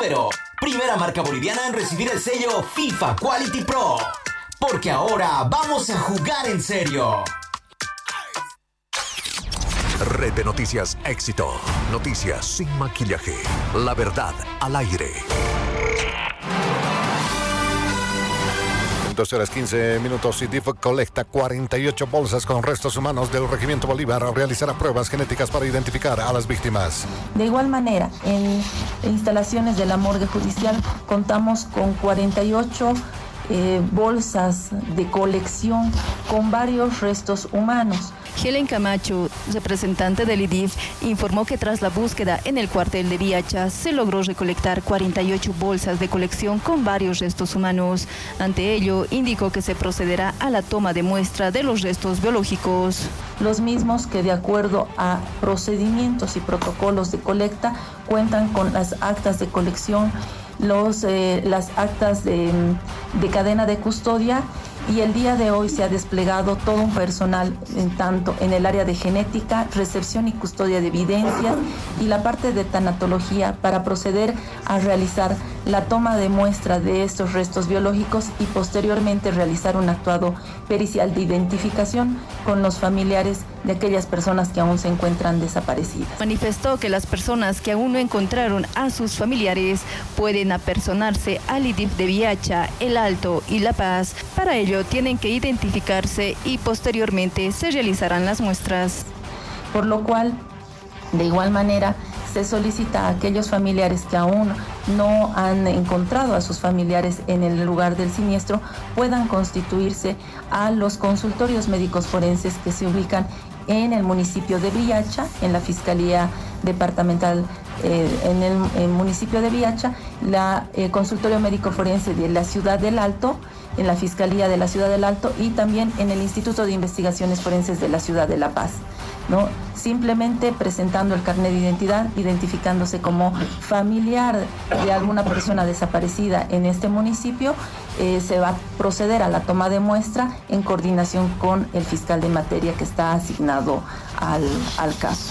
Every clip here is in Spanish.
Suero, primera marca boliviana en recibir el sello FIFA Quality Pro. Porque ahora vamos a jugar en serio. Red de Noticias Éxito. Noticias sin maquillaje. La verdad al aire. 12:15. IDIF colecta 48 bolsas con restos humanos del Regimiento Bolívar. Realizará pruebas genéticas para identificar a las víctimas. De igual manera, en instalaciones de la morgue judicial contamos con 48 bolsas de colección con varios restos humanos. Helen Camacho, representante del IDIF, informó que tras la búsqueda en el cuartel de Viacha se logró recolectar 48 bolsas de colección con varios restos humanos. Ante ello, indicó que se procederá a la toma de muestra de los restos biológicos. Los mismos que, de acuerdo a procedimientos y protocolos de colecta, cuentan con las actas de colección, las actas de cadena de custodia, y el día de hoy se ha desplegado todo un personal tanto en el área de genética, recepción y custodia de evidencias y la parte de tanatología para proceder a realizar la toma de muestra de estos restos biológicos y posteriormente realizar un actuado pericial de identificación con los familiares de aquellas personas que aún se encuentran desaparecidas. Manifestó que las personas que aún no encontraron a sus familiares pueden apersonarse al IDIF de Viacha, El Alto y La Paz. Para ello tienen que identificarse y posteriormente se realizarán las muestras. Por lo cual, de igual manera, se solicita a aquellos familiares que aún no han encontrado a sus familiares en el lugar del siniestro puedan constituirse a los consultorios médicos forenses que se ubican en el municipio de Viacha, en la Fiscalía Departamental en el municipio de Viacha, la consultorio médico forense de la Ciudad del Alto, en la Fiscalía de la Ciudad del Alto y también en el Instituto de Investigaciones Forenses de la Ciudad de La Paz, ¿no? Simplemente presentando el carnet de identidad, identificándose como familiar de alguna persona desaparecida en este municipio, se va a proceder a la toma de muestra en coordinación con el fiscal de materia que está asignado al caso.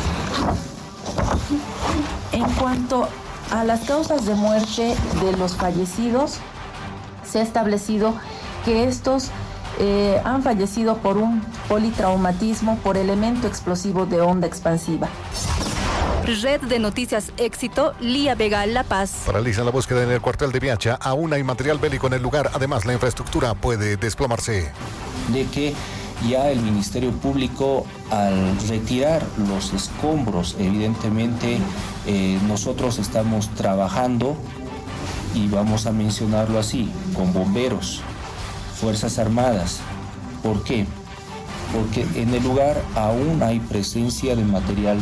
En cuanto a las causas de muerte de los fallecidos, se ha establecido que estos han fallecido por un politraumatismo por elemento explosivo de onda expansiva. Red de Noticias Éxito, Lía Vega, La Paz. Paralizan la búsqueda en el cuartel de Viacha. Aún hay material bélico en el lugar. Además, la infraestructura puede desplomarse. De que ya el Ministerio Público, al retirar los escombros, evidentemente nosotros estamos trabajando, y vamos a mencionarlo así, con bomberos, Fuerzas Armadas. ¿Por qué? Porque en el lugar aún hay presencia de material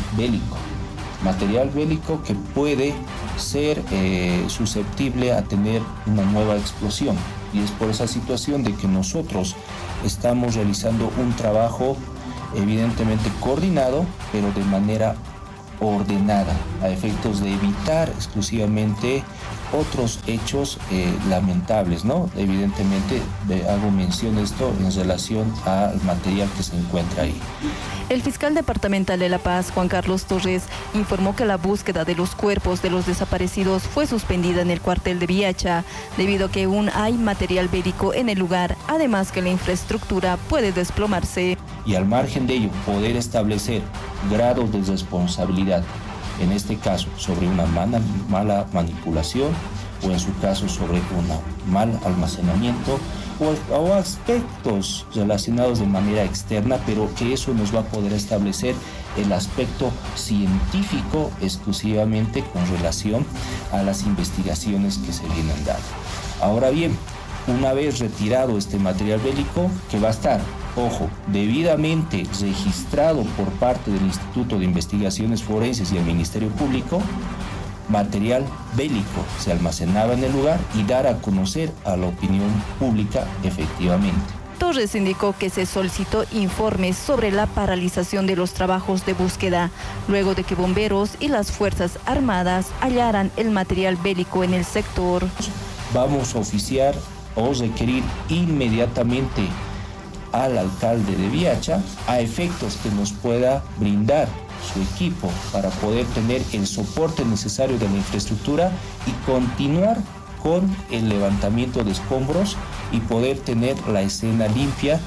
bélico que puede ser susceptible a tener una nueva explosión. Y es por esa situación de que nosotros estamos realizando un trabajo evidentemente coordinado, pero de manera ordenada, a efectos de evitar exclusivamente otros hechos lamentables, ¿no? Evidentemente hago mención de esto en relación al material que se encuentra ahí. El fiscal departamental de La Paz, Juan Carlos Torres, informó que la búsqueda de los cuerpos de los desaparecidos fue suspendida en el cuartel de Viacha, debido a que aún hay material bélico en el lugar, además que la infraestructura puede desplomarse. Y al margen de ello, poder establecer grados de responsabilidad, en este caso sobre una mala manipulación, o en su caso sobre un mal almacenamiento, o aspectos relacionados de manera externa, pero que eso nos va a poder establecer el aspecto científico exclusivamente con relación a las investigaciones que se vienen dando. Ahora bien, una vez retirado este material bélico, que va a estar, ojo, debidamente registrado por parte del Instituto de Investigaciones Forenses y el Ministerio Público, material bélico se almacenaba en el lugar y dar a conocer a la opinión pública efectivamente. Torres indicó que se solicitó informes sobre la paralización de los trabajos de búsqueda, luego de que bomberos y las Fuerzas Armadas hallaran el material bélico en el sector. Vamos a oficiar o requerir inmediatamente al alcalde de Viacha a efectos que nos pueda brindar su equipo para poder tener el soporte necesario de la infraestructura y continuar con el levantamiento de escombros y poder tener la escena limpia.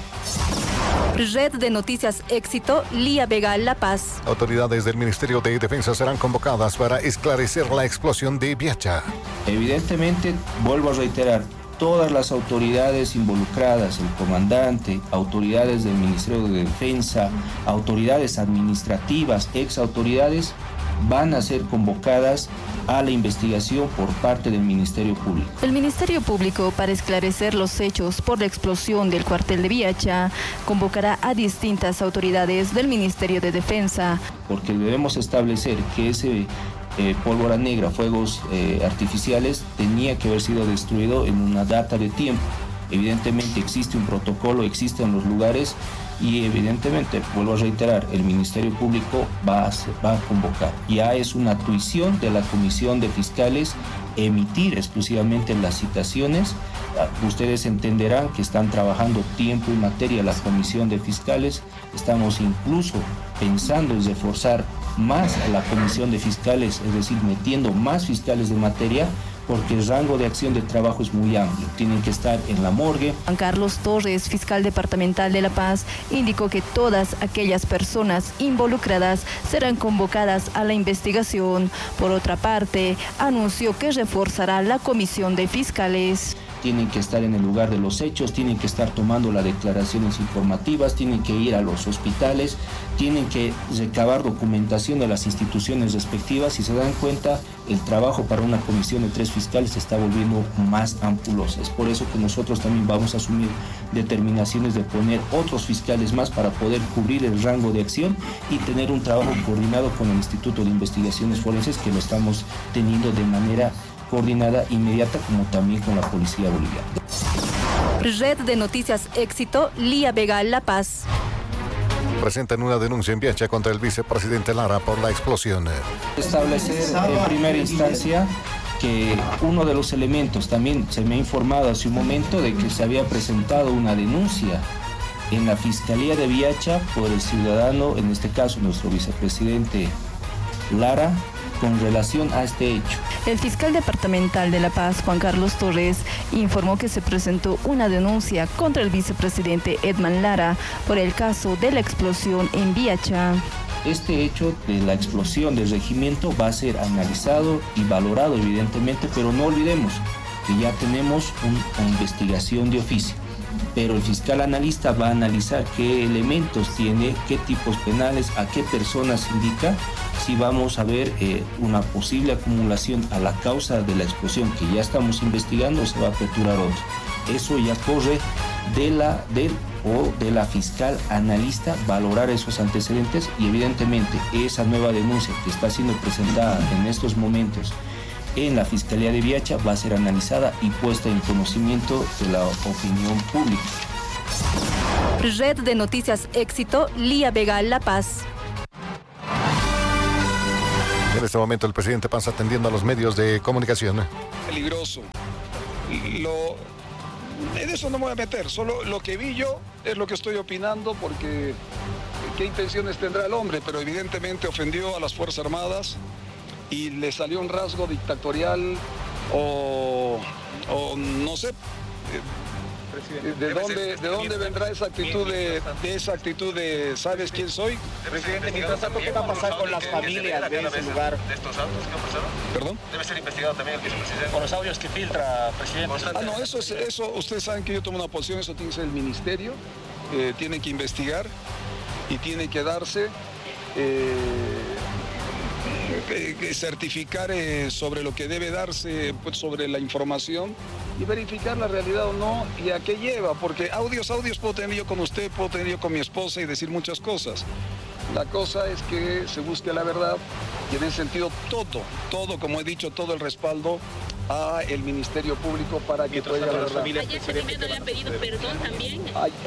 Red de Noticias Éxito, Lía Vega, La Paz. Autoridades del Ministerio de Defensa serán convocadas para esclarecer la explosión de Biacha. Evidentemente, vuelvo a reiterar, todas las autoridades involucradas, el comandante, autoridades del Ministerio de Defensa, autoridades administrativas, exautoridades, van a ser convocadas a la investigación por parte del Ministerio Público. El Ministerio Público, para esclarecer los hechos por la explosión del cuartel de Biacha, convocará a distintas autoridades del Ministerio de Defensa. Porque debemos establecer que ese pólvora negra, fuegos artificiales, tenía que haber sido destruido en una data de tiempo. Evidentemente existe un protocolo, existen los lugares y evidentemente, vuelvo a reiterar, el Ministerio Público va a convocar. Ya es una tuición de la Comisión de Fiscales emitir exclusivamente las citaciones. Ustedes entenderán que están trabajando tiempo y materia la Comisión de Fiscales. Estamos incluso pensando en reforzar más a la Comisión de Fiscales, es decir, metiendo más fiscales de materia, porque el rango de acción de trabajo es muy amplio. Tienen que estar en la morgue. Juan Carlos Torres, fiscal departamental de La Paz, indicó que todas aquellas personas involucradas serán convocadas a la investigación. Por otra parte, anunció que reforzará la comisión de fiscales. Tienen que estar en el lugar de los hechos, tienen que estar tomando las declaraciones informativas, tienen que ir a los hospitales, tienen que recabar documentación de las instituciones respectivas. Y se dan cuenta, el trabajo para una comisión de 3 fiscales se está volviendo más ampulosa. Es por eso que nosotros también vamos a asumir determinaciones de poner otros fiscales más para poder cubrir el rango de acción y tener un trabajo coordinado con el Instituto de Investigaciones Forenses, que lo estamos teniendo de manera coordinada, inmediata, como también con la Policía Boliviana. Red de Noticias Éxito, Lía Vega, La Paz. Presentan una denuncia en Biacha contra el vicepresidente Lara por la explosión. Establecer en primera instancia que uno de los elementos, también se me ha informado hace un momento de que se había presentado una denuncia en la Fiscalía de Biacha por el ciudadano, en este caso nuestro vicepresidente Lara, con relación a este hecho. El fiscal departamental de La Paz, Juan Carlos Torres, informó que se presentó una denuncia contra el vicepresidente Edman Lara por el caso de la explosión en Biacha. Este hecho de la explosión del regimiento va a ser analizado y valorado, evidentemente, pero no olvidemos que ya tenemos una investigación de oficio. Pero el fiscal analista va a analizar qué elementos tiene, qué tipos penales, a qué personas indica, si vamos a ver una posible acumulación a la causa de la explosión que ya estamos investigando, o se va a aperturar otro. Eso ya corre de la fiscal analista valorar esos antecedentes, y evidentemente esa nueva denuncia que está siendo presentada en estos momentos en la Fiscalía de Biacha va a ser analizada y puesta en conocimiento de la opinión pública. Red de Noticias Éxito, Lía Vega, La Paz. En este momento el presidente pasa atendiendo a los medios de comunicación. Peligroso. En eso no me voy a meter, solo lo que vi yo es lo que estoy opinando, porque qué intenciones tendrá el hombre, pero evidentemente ofendió a las Fuerzas Armadas y le salió un rasgo dictatorial o no sé de dónde vendrá esa actitud de ¿sabes quién soy? Presidente, mientras tanto, ¿qué va a pasar con las familias de ese lugar? ¿De estos audios que han pasado? ¿Perdón? Debe ser investigado también el vicepresidente. Con los audios que filtra, presidente. No, eso ustedes saben que yo tomo una posición, eso tiene que ser el ministerio, tiene que investigar y tiene que darse certificar sobre lo que debe darse, pues, sobre la información, y verificar la realidad o no y a qué lleva, porque audios puedo tener yo con usted, puedo tener yo con mi esposa y decir muchas cosas. La cosa es que se busque la verdad, y en ese sentido todo, como he dicho, todo el respaldo a el Ministerio Público para que traiga la verdad. Ayer también le han pedido perdón también.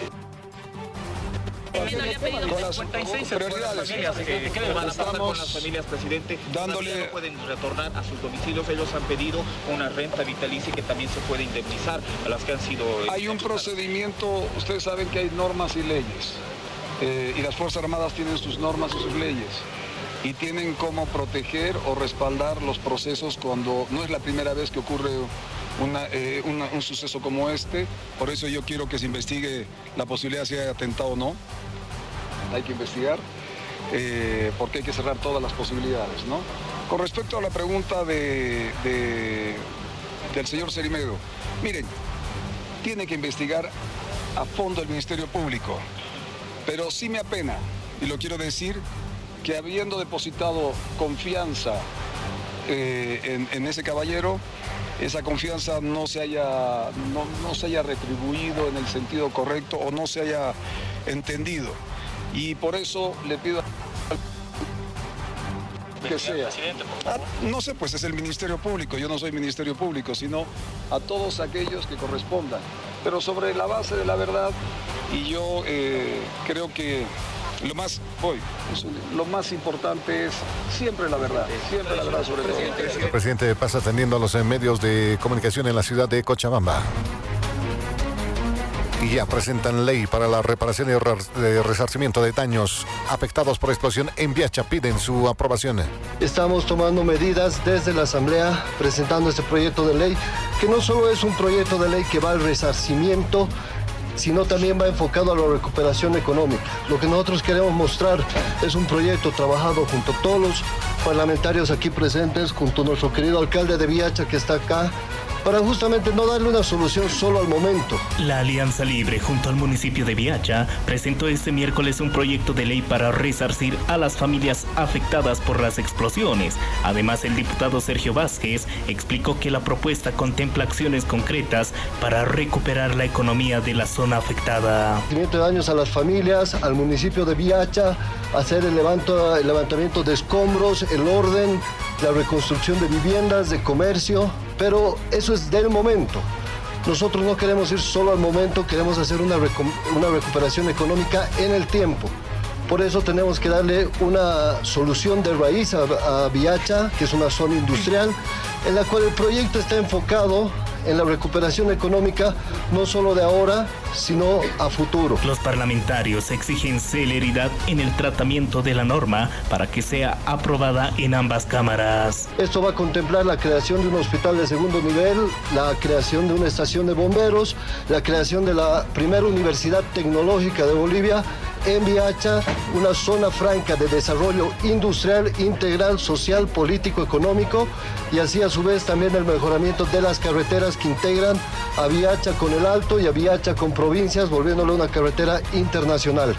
Con las prioridades. ¿Qué le van a pasar con las familias, presidente? Dándole... No pueden retornar a sus domicilios. Ellos han pedido una renta vitalicia que también se puede indemnizar a las que han sido... Hay un procedimiento, ustedes saben que hay normas y leyes. Y las Fuerzas Armadas tienen sus normas y sus leyes. y tienen cómo proteger o respaldar los procesos cuando no es la primera vez que ocurre un suceso como este. Por eso yo quiero que se investigue la posibilidad si hay atentado o no. Hay que investigar, porque hay que cerrar todas las posibilidades, ¿no? Con respecto a la pregunta del señor Cerimedo, miren, tiene que investigar a fondo el Ministerio Público, pero sí me apena, y lo quiero decir, que habiendo depositado confianza en ese caballero, esa confianza no se haya retribuido en el sentido correcto o no se haya entendido. Y por eso le pido que sea. No sé, pues es el Ministerio Público, yo no soy Ministerio Público, sino a todos aquellos que correspondan. Pero sobre la base de la verdad, y yo creo que lo más importante es siempre la verdad sobre todo. El presidente pasa atendiendo a los medios de comunicación en la ciudad de Cochabamba. Y ya presentan ley para la reparación y resarcimiento de daños afectados por explosión en Biacha. Piden su aprobación. Estamos tomando medidas desde la Asamblea, presentando este proyecto de ley, que no solo es un proyecto de ley que va al resarcimiento, sino también va enfocado a la recuperación económica. Lo que nosotros queremos mostrar es un proyecto trabajado junto a todos los parlamentarios aquí presentes, junto a nuestro querido alcalde de Biacha que está acá, para justamente no darle una solución solo al momento. La Alianza Libre, junto al municipio de Biacha, presentó este miércoles un proyecto de ley para resarcir a las familias afectadas por las explosiones. Además, el diputado Sergio Vázquez explicó que la propuesta contempla acciones concretas para recuperar la economía de la zona afectada. De daños a las familias, al municipio de Biacha, hacer el levantamiento de escombros, el orden, la reconstrucción de viviendas, de comercio, pero eso es del momento. Nosotros no queremos ir solo al momento, queremos hacer una recuperación económica en el tiempo. Por eso tenemos que darle una solución de raíz a Biacha, que es una zona industrial, en la cual el proyecto está enfocado en la recuperación económica, no solo de ahora, sino a futuro. Los parlamentarios exigen celeridad en el tratamiento de la norma para que sea aprobada en ambas cámaras. Esto va a contemplar la creación de un hospital de segundo nivel, la creación de una estación de bomberos, la creación de la primera universidad tecnológica de Bolivia en Biacha, una zona franca de desarrollo industrial, integral, social, político, económico, y así a su vez también el mejoramiento de las carreteras que integran a Biacha con el Alto y a Biacha con provincias, volviéndole una carretera internacional.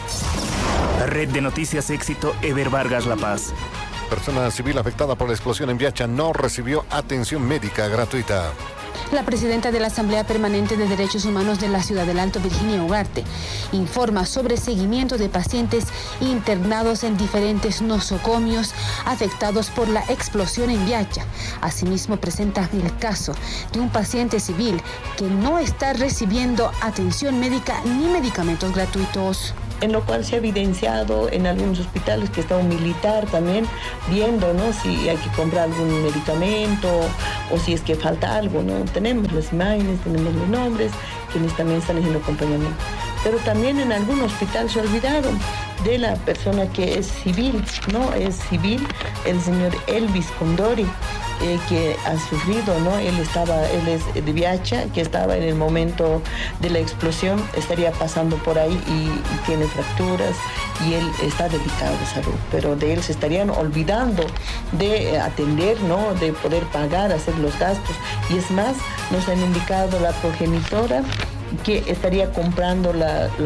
Red de Noticias Éxito, Ever Vargas, La Paz. Persona civil afectada por la explosión en Biacha no recibió atención médica gratuita. La presidenta de la Asamblea Permanente de Derechos Humanos de la Ciudad del Alto, Virginia Ugarte, informa sobre seguimiento de pacientes internados en diferentes nosocomios afectados por la explosión en Biacha. Asimismo, presenta el caso de un paciente civil que no está recibiendo atención médica ni medicamentos gratuitos. En lo cual se ha evidenciado en algunos hospitales que está un militar también viendo, ¿no?, si hay que comprar algún medicamento o si es que falta algo, ¿no? Tenemos las imágenes, tenemos los nombres, quienes también están haciendo acompañamiento. Pero también en algún hospital se olvidaron de la persona que es civil, ¿no? Es civil, el señor Elvis Condori, que ha sufrido, ¿no? Él es de Biacha, que estaba en el momento de la explosión, estaría pasando por ahí y tiene fracturas y él está delicado de salud, pero de él se estarían olvidando de atender, ¿no?, de poder pagar, hacer los gastos, y es más, nos han indicado la progenitora que estaría comprando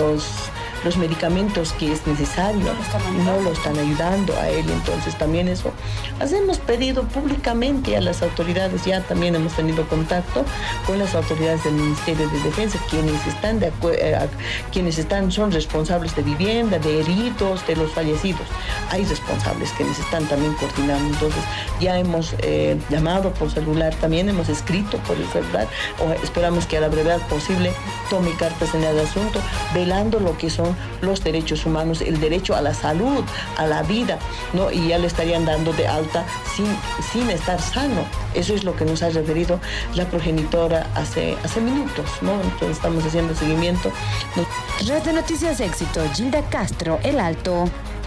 los medicamentos que es necesario, no lo están ayudando a él. Entonces también eso hemos pedido públicamente a las autoridades, ya también hemos tenido contacto con las autoridades del Ministerio de Defensa, quienes son responsables de vivienda, de heridos, de los fallecidos. Hay responsables quienes están también coordinando. Entonces ya hemos llamado por celular, también hemos escrito por el celular, esperamos que a la brevedad posible tome cartas en el asunto, velando lo que son los derechos humanos, el derecho a la salud, a la vida, ¿no? Y ya le estarían dando de alta sin estar sano. Eso es lo que nos ha referido la progenitora hace minutos, ¿no? Entonces estamos haciendo seguimiento. Red de Noticias Éxito, Gilda Castro, El Alto.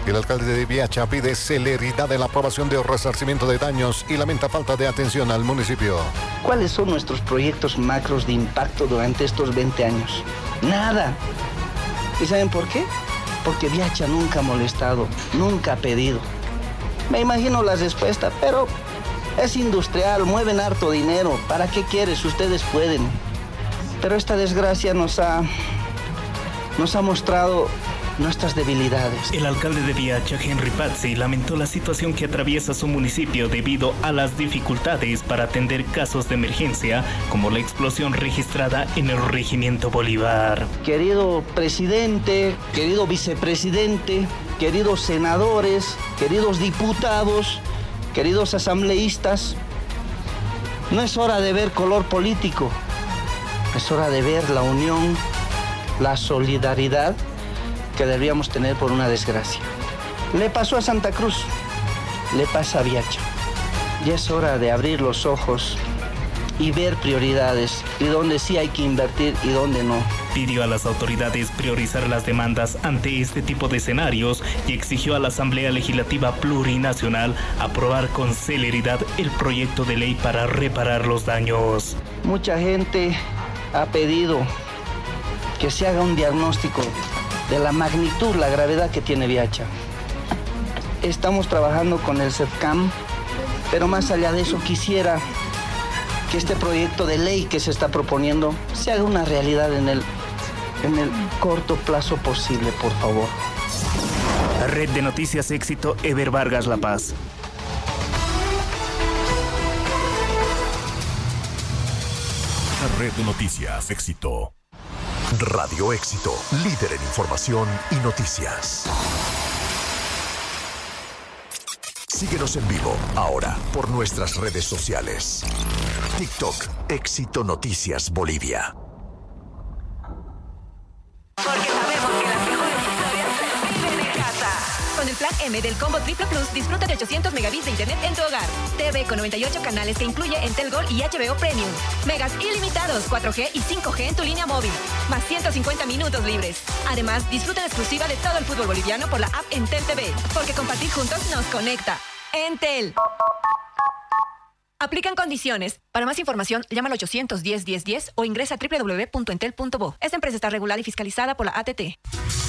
El alcalde de Viacha pide celeridad en la aprobación de resarcimiento de daños y lamenta falta de atención al municipio. ¿Cuáles son nuestros proyectos macros de impacto durante estos 20 años? Nada. ¿Y saben por qué? Porque Viacha nunca ha molestado, nunca ha pedido. Me imagino la respuesta, pero es industrial, mueven harto dinero. ¿Para qué quieres? Ustedes pueden. Pero esta desgracia nos ha mostrado nuestras debilidades. El alcalde de Viacha, Henry Pazzi, lamentó la situación que atraviesa su municipio debido a las dificultades para atender casos de emergencia, como la explosión registrada en el Regimiento Bolívar. Querido presidente, querido vicepresidente, queridos senadores, queridos diputados, queridos asambleístas, no es hora de ver color político, es hora de ver la unión, la solidaridad que deberíamos tener por una desgracia. Le pasó a Santa Cruz, le pasa a Viacha. Ya es hora de abrir los ojos y ver prioridades y dónde sí hay que invertir y dónde no. Pidió a las autoridades priorizar las demandas ante este tipo de escenarios y exigió a la Asamblea Legislativa Plurinacional aprobar con celeridad el proyecto de ley para reparar los daños. Mucha gente ha pedido que se haga un diagnóstico de la magnitud, la gravedad que tiene Viacha. Estamos trabajando con el CEFCAM, pero más allá de eso quisiera que este proyecto de ley que se está proponiendo se haga una realidad en el corto plazo posible, por favor. Red de Noticias Éxito, Eber Vargas, La Paz. Red de Noticias Éxito. Radio Éxito, líder en información y noticias. Síguenos en vivo ahora por nuestras redes sociales. TikTok, Éxito Noticias Bolivia. Porque sabemos que las mejores historias se viven en casa. Con el plan M del Combo Triple Plus, disfruta de 800 megabits de internet en tu hogar. TV con 98 canales que incluye Entel Gold y HBO Premium. Megas ilimitados, 4G y 5G en tu línea móvil. Más 150 minutos libres. Además, disfruta en exclusiva de todo el fútbol boliviano por la app Entel TV. Porque compartir juntos nos conecta. Entel. Aplican condiciones. Para más información, llama al 810-1010 o ingresa a www.entel.bo. Esta empresa está regulada y fiscalizada por la ATT.